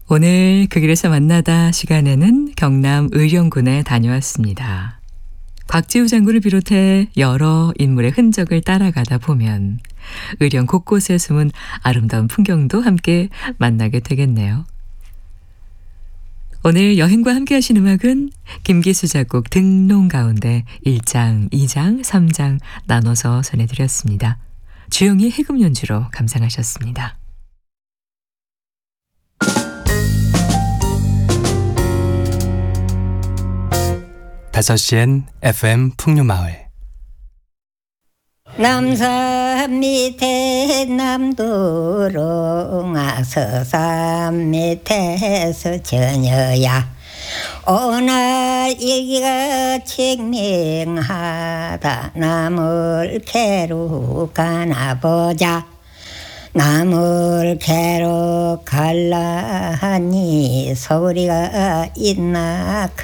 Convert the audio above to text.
오늘 그 길에서 만나다 시간에는 경남 의령군에 다녀왔습니다. 곽지우 장군을 비롯해 여러 인물의 흔적을 따라가다 보면 의령 곳곳에 숨은 아름다운 풍경도 함께 만나게 되겠네요. 오늘 여행과 함께 하신 음악은 김기수 작곡 등롱 가운데 1장, 2장, 3장 나눠서 전해드렸습니다. 주영이 해금 연주로 감상하셨습니다. 5시엔 FM 풍류마을. 남산 밑에 남도롱아 서산 밑에서 저녀야 오늘 이기가 칙명하다 나물 캐러 가나보자 나물 캐러 갈라하니 소리가 있나